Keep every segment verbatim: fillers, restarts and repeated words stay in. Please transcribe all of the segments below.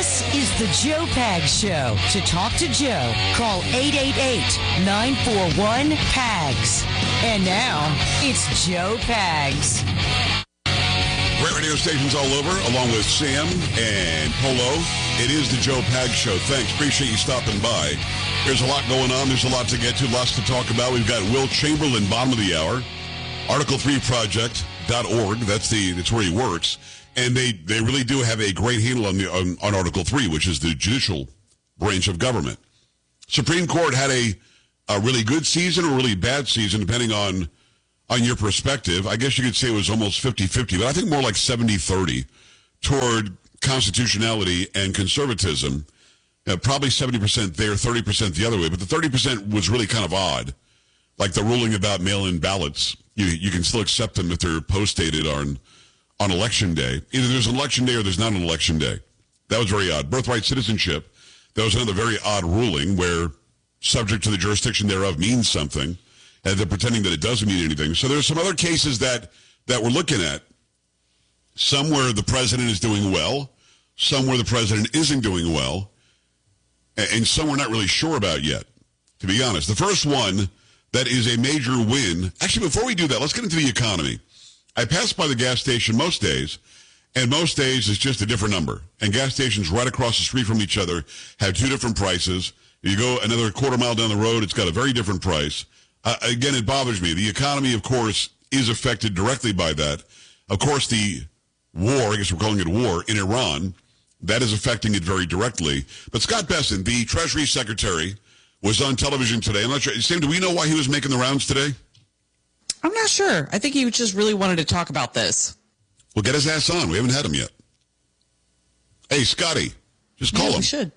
This is the Joe Pags Show. To talk to Joe, call eight eight eight, nine four one, P A G S. And now, it's Joe Pags. Great radio stations all over, along with Sam and Polo. It is the Joe Pags Show. Thanks. Appreciate you stopping by. There's a lot going on. There's a lot to get to, lots to talk about. We've got Will Chamberlain, bottom of the hour, article three project dot org. That's the that's where he works. And they, they really do have a great handle on, the, on, on Article three, which is the judicial branch of government. Supreme Court had a, a really good season or a really bad season, depending on, on your perspective. I guess you could say it was almost fifty-fifty, but I think more like seventy thirty toward constitutionality and conservatism. Uh, probably seventy percent there, thirty percent the other way. But the thirty percent was really kind of odd. Like the ruling about mail-in ballots. You, you can still accept them if they're post-dated on... on election day. Either there's an election day or there's not an election day. That was very odd. Birthright citizenship, that was another very odd ruling where subject to the jurisdiction thereof means something, and they're pretending that it doesn't mean anything. So there's some other cases that, that we're looking at. Some where the president is doing well, some where the president isn't doing well, and some we're not really sure about yet, to be honest. The first one that is a major win. Actually, before we do that, let's get into the economy. I pass by the gas station most days, and most days it's just a different number. And gas stations right across the street from each other have two different prices. You go another quarter mile down the road, it's got a very different price. Uh, again, it bothers me. The economy, of course, is affected directly by that. Of course, the war, I guess we're calling it a war, in Iran, that is affecting it very directly. But Scott Bessent, the Treasury Secretary, was on television today. I'm not sure. Sam, do we know why he was making the rounds today? I'm not sure. I think he just really wanted to talk about this. Well, get his ass on. We haven't had him yet. Hey, Scotty, just call yeah, him. We should.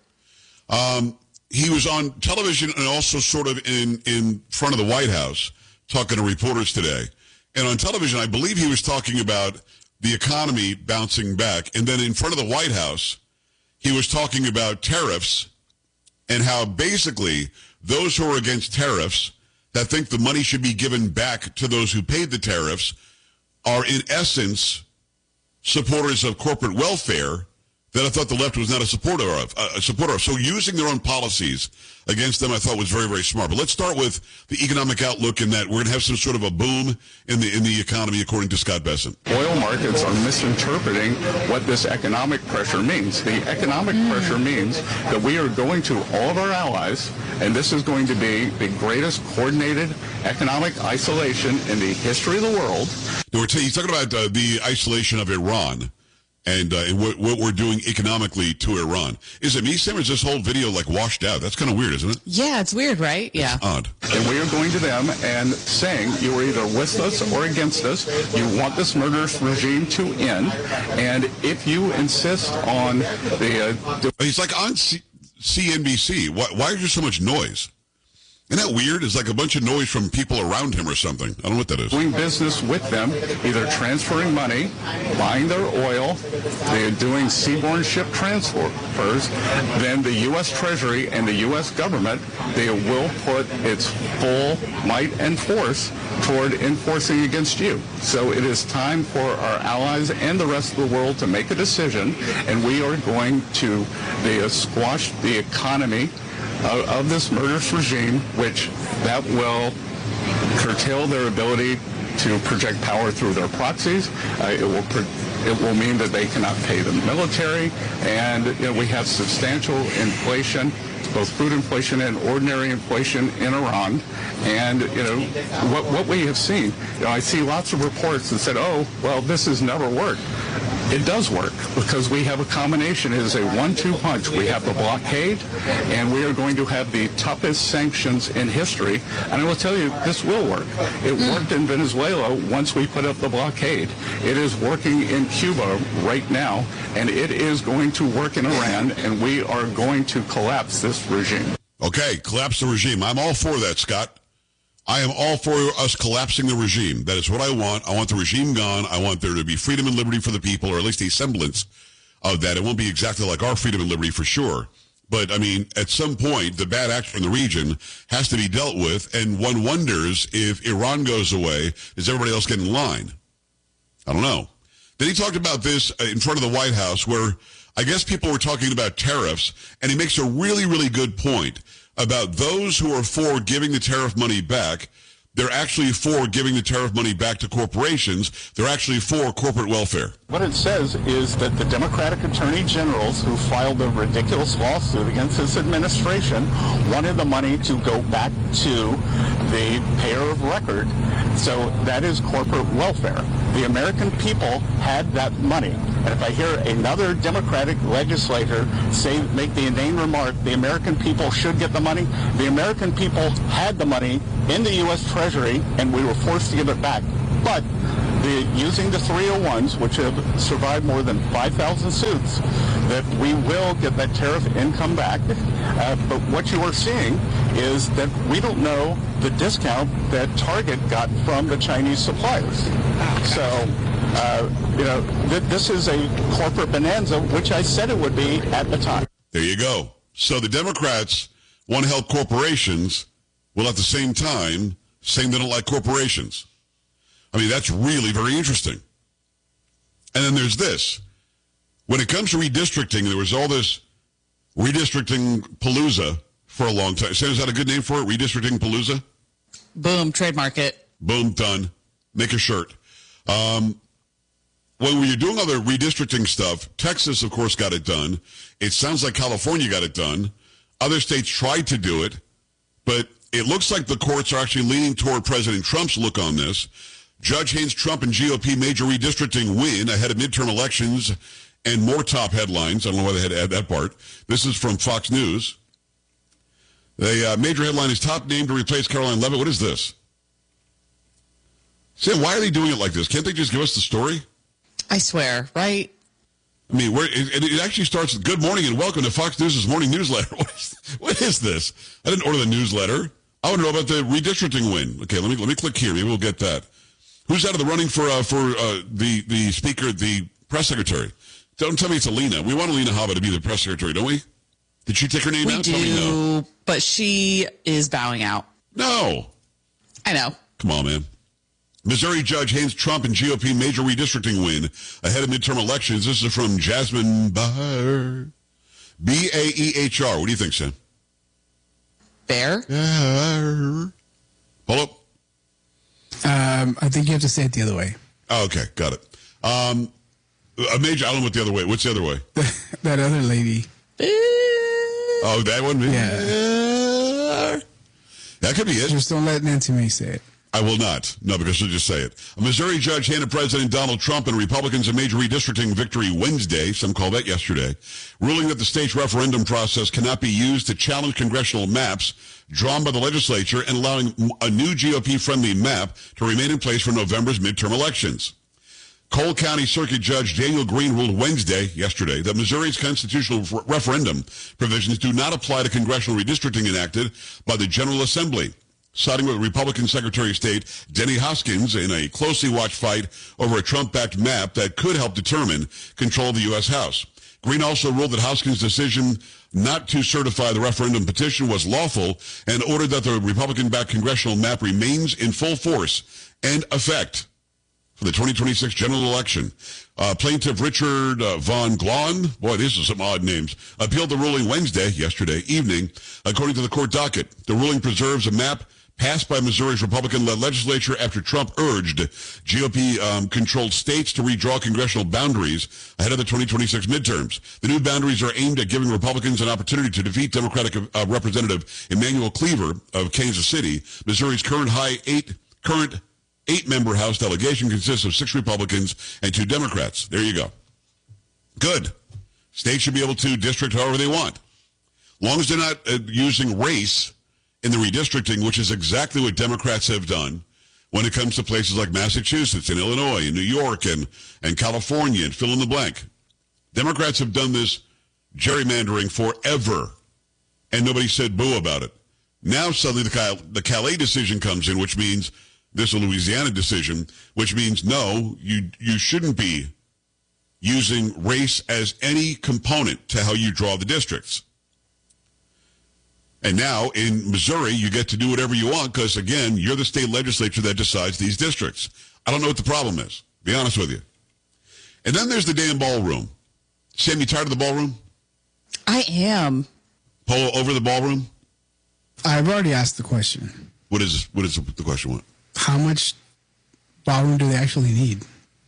Um, he was on television and also sort of in, in front of the White House talking to reporters today. And on television, I believe he was talking about the economy bouncing back. And then in front of the White House, he was talking about tariffs and how basically those who are against tariffs that think the money should be given back to those who paid the tariffs are in essence supporters of corporate welfare that I thought the left was not a supporter of. A supporter of. So using their own policies against them I thought was very, very smart. But let's start with the economic outlook in that we're going to have some sort of a boom in the in the economy, according to Scott Bessent. Oil markets are misinterpreting what this economic pressure means. The economic mm. pressure means that we are going to all of our allies, and this is going to be the greatest coordinated economic isolation in the history of the world. Now, we're t- he's talking about uh, the isolation of Iran. And, uh, and what, what we're doing economically to Iran. Is it me, Sam, or is this whole video, like, washed out? That's kind of weird, isn't it? Yeah, it's weird, right? Yeah. It's odd. And we are going to them and saying, you are either with us or against us. You want this murderous regime to end. And if you insist on the... Uh, de- He's like on C- CNBC. Why, why is there so much noise? Isn't that weird? It's like a bunch of noise from people around him or something. I don't know what that is. Doing business with them, either transferring money, buying their oil, they're doing seaborne ship transfers, then the U S Treasury and the U S government, they will put its full might and force toward enforcing against you. So it is time for our allies and the rest of the world to make a decision, and we are going to the, uh, squash the economy Of, of this murderous regime, which that will curtail their ability to project power through their proxies. Uh, it will pro- it will mean that they cannot pay the military, and you know, we have substantial inflation, both food inflation and ordinary inflation in Iran. And you know what what we have seen. You know, I see lots of reports that said, "Oh, well, this has never worked." It does work because we have a combination. It is a one two punch. We have the blockade, and we are going to have the toughest sanctions in history. And I will tell you, this will work. It worked in Venezuela once we put up the blockade. It is working in Cuba right now, and it is going to work in Iran, and we are going to collapse this regime. Okay, collapse the regime. I'm all for that, Scott. I am all for us collapsing the regime. That is what I want. I want the regime gone. I want there to be freedom and liberty for the people, or at least a semblance of that. It won't be exactly like our freedom and liberty for sure. But, I mean, at some point, the bad actor in the region has to be dealt with, and one wonders if Iran goes away, does everybody else get in line? I don't know. Then he talked about this in front of the White House, where I guess people were talking about tariffs, and he makes a really, really good point about those who are for giving the tariff money back. They're actually for giving the tariff money back to corporations. They're actually for corporate welfare. What it says is that the Democratic attorney generals who filed a ridiculous lawsuit against this administration wanted the money to go back to the payer of record. So that is corporate welfare. The American people had that money. And if I hear another Democratic legislator say, make the inane remark, the American people should get the money, the American people had the money in the U S Treasury, and we were forced to give it back. But the, using the three oh ones, which have survived more than five thousand suits, that we will get that tariff income back. Uh, but what you are seeing is that we don't know the discount that Target got from the Chinese suppliers. So, uh, you know, th- this is a corporate bonanza, which I said it would be at the time. There you go. So the Democrats want to help corporations, while at the same time saying they don't like corporations. I mean, that's really very interesting. And then there's this. When it comes to redistricting, there was all this redistricting palooza for a long time. Sam, is that a good name for it? Redistricting palooza? Boom, trademark it. Boom, done. Make a shirt. Um, when we were doing all the redistricting stuff, Texas, of course, got it done. It sounds like California got it done. Other states tried to do it, but it looks like the courts are actually leaning toward President Trump's look on this. Judge Haynes Trump and G O P major redistricting win ahead of midterm elections, and more top headlines. I don't know why they had to add that part. This is from Fox News. The uh, major headline is top name to replace Caroline Leavitt. What is this? Sam, why are they doing it like this? Can't they just give us the story? I swear, right? I mean, where, it, it actually starts with good morning and welcome to Fox News' morning newsletter. What is, what is this? I didn't order the newsletter. I want to know about the redistricting win. Okay, let me let me click here. Maybe we'll get that. Who's out of the running for uh, for uh, the the speaker, the press secretary? Don't tell me it's Alina. We want Alina Habba to be the press secretary, don't we? Did she take her name we out? do, tell me no. But she is bowing out. No. I know. Come on, man. Missouri Judge Haynes Trump and G O P major redistricting win ahead of midterm elections. This is from Jasmine Baher. B A E H R. What do you think, Sam? Bear? Hold up. Um, I think you have to say it the other way. Oh, okay, got it. Um, a major, I don't know what the other way. What's the other way? That other lady. Oh, that one? Yeah. That could be it. Just don't let Nancy May say it. I will not. No, because she'll just say it. A Missouri judge handed President Donald Trump and Republicans a major redistricting victory Wednesday, some call that yesterday, ruling that the state's referendum process cannot be used to challenge congressional maps drawn by the legislature and allowing a new G O P-friendly map to remain in place for November's midterm elections. Cole County Circuit Judge Daniel Green ruled Wednesday, yesterday, that Missouri's constitutional re- referendum provisions do not apply to congressional redistricting enacted by the General Assembly, siding with Republican Secretary of State Denny Hoskins in a closely watched fight over a Trump-backed map that could help determine control of the U S House. Green also ruled that Hoskins' decision not to certify the referendum petition was lawful and ordered that the Republican-backed congressional map remains in full force and effect for the twenty twenty-six general election. Uh, plaintiff Richard uh, Von Glahn, boy, these are some odd names, appealed the ruling Wednesday, yesterday evening. According to the court docket, the ruling preserves a map passed by Missouri's Republican-led legislature after Trump urged G O P-controlled um, states to redraw congressional boundaries ahead of the twenty twenty-six midterms. The new boundaries are aimed at giving Republicans an opportunity to defeat Democratic uh, Representative Emanuel Cleaver of Kansas City. Missouri's current high eight current eight-member House delegation consists of six Republicans and two Democrats. There you go. Good. States should be able to district however they want. Long as they're not uh, using race in the redistricting, which is exactly what Democrats have done when it comes to places like Massachusetts and Illinois and New York and, and California and fill in the blank. Democrats have done this gerrymandering forever, and nobody said boo about it. Now suddenly the, Cal- the Calais decision comes in, which means this is a Louisiana decision, which means no, you you shouldn't be using race as any component to how you draw the districts. And now in Missouri, you get to do whatever you want because, again, you're the state legislature that decides these districts. I don't know what the problem is, to be honest with you. And then there's the damn ballroom. Sam, you tired of the ballroom? I am. Polo, over the ballroom? I've already asked the question. What is what is the question? What? How much ballroom do they actually need?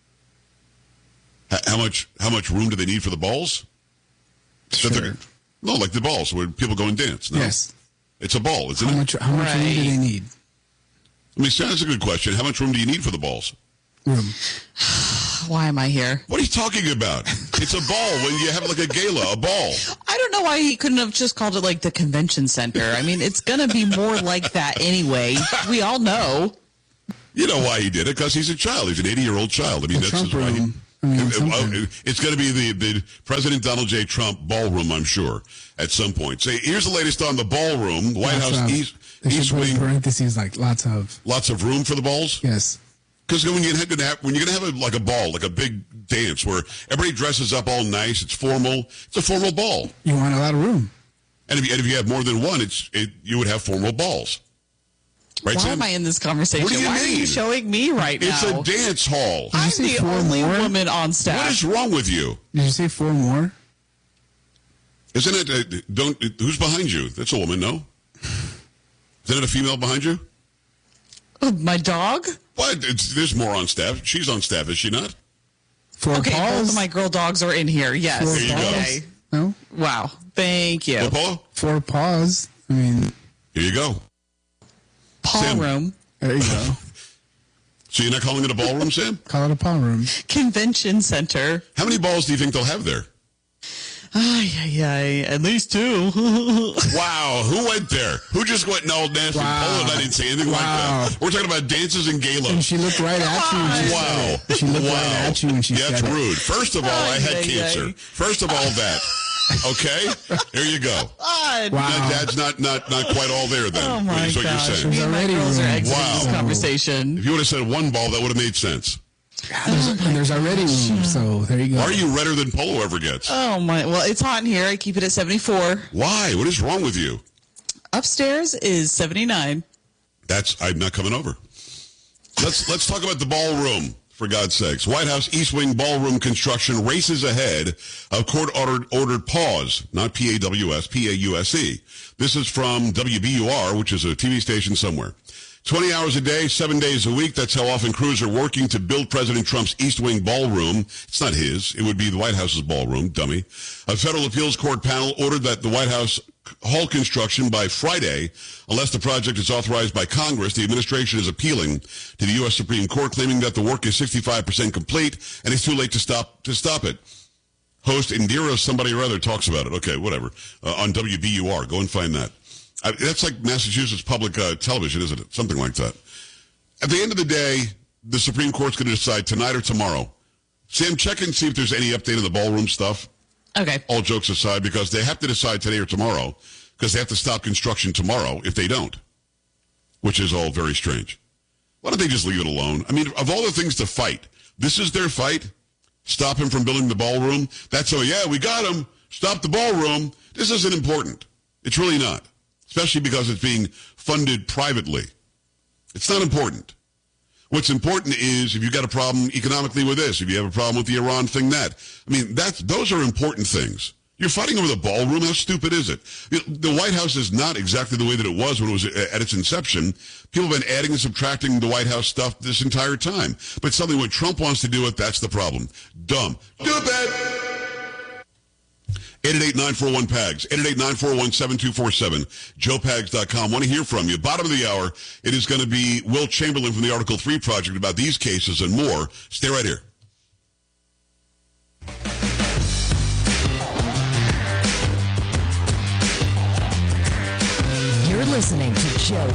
H- how much how much room do they need for the balls? Sure. That they're- No, like the balls where people go and dance. No. Yes. It's a ball, isn't How it? much? How much room do Right. they need? I mean, that's a good question. How much room do you need for the balls? Room. Why am I here? What are you talking about? It's a ball when you have like a gala, a ball. I don't know why he couldn't have just called it like the convention center. I mean, it's going to be more like that anyway. We all know. You know why he did it? Because he's a child. He's an eighty-year-old child. I mean, The that's Trump why he, room. I mean, Uh, something. uh, it's going to be the, the President Donald J. Trump ballroom, I'm sure, at some point. So here's the latest on the ballroom. White Lots House of- East, They should East put in Wing, parentheses like lots of. lots of room for the balls. Yes. Because when you're going to have when you're going to have a, like a ball, like a big dance where everybody dresses up all nice, it's formal. It's a formal ball. You want a lot of room. And if you, and if you have more than one, it's it, you would have formal balls. Right, Why Sam? am I in this conversation? What do you Why are mean? you showing me right It's now? a dance hall. I'm say the four only more? woman on staff. What is wrong with you? Did you say four more? Isn't it? Uh, don't. Who's behind you? That's a woman, no? Isn't it a female behind you? Oh, my dog? What? It's, there's more on staff. She's on staff, is she not? Four Okay, both paws. of my girl dogs are in here. Yes. Four There you go. Okay. No. Wow. Thank you. What, Paula? Four paws. I mean, Here you go. Paw Sam. room. there you go. So you're not calling it a ballroom, Sam? Call it a paw room. Convention center. How many balls do you think they'll have there? Ay, ay, ay. At least two. Wow, who went there? Who just went and all nasty? Wow. Paula and I didn't say anything Wow. like that. We're talking about dances and And galas. she looked right at you. When she Wow. Said it. She looked wow. right at you when she yeah, said that's it. rude. First of all, I had Ay, ay, cancer. ay. First of all, that. Okay? There you go. God. Wow. Now, Dad's not, not, not quite all there then. Oh, my is what gosh. you're saying. Me and my Already girls are room. exiting Wow. this conversation. If you would have said one ball, that would have made sense. There's, and there's already room, so there you go. Why are you redder than Polo ever gets? Oh, my. Well, it's hot in here. I keep it at seventy-four. Why? What is wrong with you? Upstairs is seventy-nine. That's I'm not coming over. Let's let's talk about the ballroom, for God's sakes. White House East Wing ballroom construction races ahead of court-ordered ordered pause, not P A W S, P A U S E. This is from W B U R, which is a T V station somewhere. twenty hours a day, seven days a week. That's how often crews are working to build President Trump's East Wing ballroom. It's not his. It would be the White House's ballroom, dummy. A federal appeals court panel ordered that the White House halt construction by Friday, unless the project is authorized by Congress. The administration is appealing to the U S Supreme Court, claiming that the work is sixty-five percent complete and it's too late to stop to stop it. Host Indira somebody or other talks about it. Okay, whatever. Uh, on W B U R. Go and find that. I, that's like Massachusetts Public uh, Television, isn't it? Something like that. At the end of the day, the Supreme Court's going to decide tonight or tomorrow. Sam, check and see if there's any update on the ballroom stuff. Okay. All jokes aside, because they have to decide today or tomorrow, because they have to stop construction tomorrow if they don't, which is all very strange. Why don't they just leave it alone? I mean, of all the things to fight, this is their fight. Stop him from building the ballroom. That's so, yeah, we got him. Stop the ballroom. This isn't important. It's really not, especially because it's being funded privately. It's not important. What's important is if you've got a problem economically with this, if you have a problem with the Iran thing, that. I mean, that's, those are important things. You're fighting over the ballroom? How stupid is it? The White House is not exactly the way that it was when it was at its inception. People have been adding and subtracting the White House stuff this entire time. But suddenly when Trump wants to do it, that's the problem. Dumb. Stupid! eight eight eight, nine four one, P A G S, eight eight eight, nine four one, seven two four seven, joe pags dot com. Want to hear from you. Bottom of the hour, it is going to be Will Chamberlain from the Article three Project about these cases and more. Stay right here. You're listening to Joe